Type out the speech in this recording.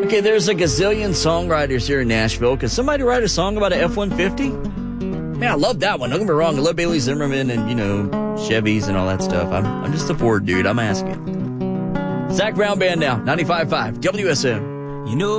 Okay, there's a gazillion songwriters here in Nashville. Could somebody write a song about an F-150? Man, I love that one. Don't get me wrong. I love Bailey Zimmerman and, Chevys and all that stuff. I'm just a Ford dude. I'm asking. Zach Brown Band now. 95.5 WSM.